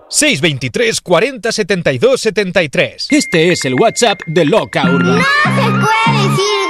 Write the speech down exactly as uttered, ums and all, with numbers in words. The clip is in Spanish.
seis veintitrés cuarenta setenta y dos setenta y tres. Este es el WhatsApp de Loca Urban. No se puede decir